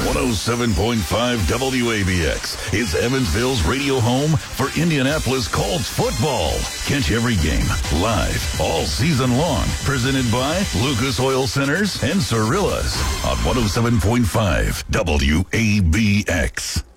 107.5 WABX is Evansville's radio home for Indianapolis Colts football. Catch every game live all season long. Presented by Lucas Oil Centers and Cirillas on 107.5 WABX.